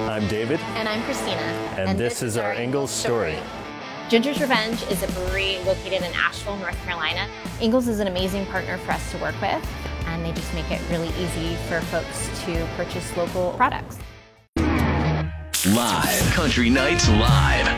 I'm David. And I'm Christina. And this is our Ingalls story. Ginger's Revenge is a brewery located in Asheville, North Carolina. Ingalls is an amazing partner for us to work with, and they just make it really easy for folks to purchase local products. Live. Country Nights Live.